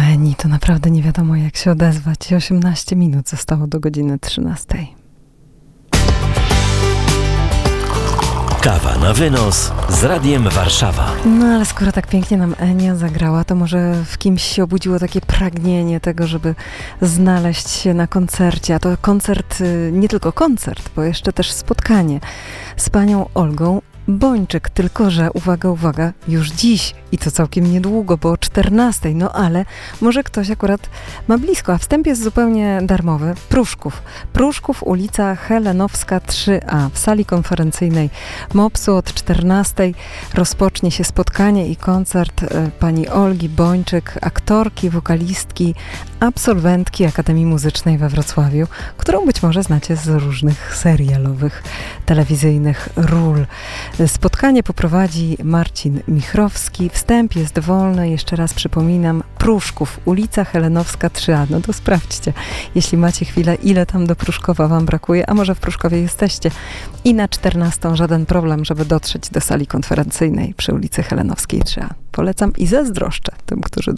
Eni, to naprawdę nie wiadomo, jak się odezwać. 18 minut zostało do godziny 13. Kawa na wynos z Radiem Warszawa. No ale skoro tak pięknie nam Enia zagrała, to może w kimś się obudziło takie pragnienie tego, żeby znaleźć się na koncercie. A to koncert, nie tylko koncert, bo jeszcze też spotkanie z panią Olgą Bończyk, tylko że, uwaga, już dziś i to całkiem niedługo, bo o 14, no ale może ktoś akurat ma blisko, a wstęp jest zupełnie darmowy. Pruszków, ulica Helenowska 3A. W sali konferencyjnej MOPS-u od 14 rozpocznie się spotkanie i koncert pani Olgi Bończyk, aktorki, wokalistki, absolwentki Akademii Muzycznej we Wrocławiu, którą być może znacie z różnych serialowych, telewizyjnych ról. Spotkanie poprowadzi Marcin Michrowski. Wstęp jest wolny. Jeszcze raz przypominam, Pruszków, ulica Helenowska 3A. No to sprawdźcie, jeśli macie chwilę, ile tam do Pruszkowa wam brakuje, a może w Pruszkowie jesteście. I na 14 żaden problem, żeby dotrzeć do sali konferencyjnej przy ulicy Helenowskiej 3A. Polecam i zazdroszczę tym, którzy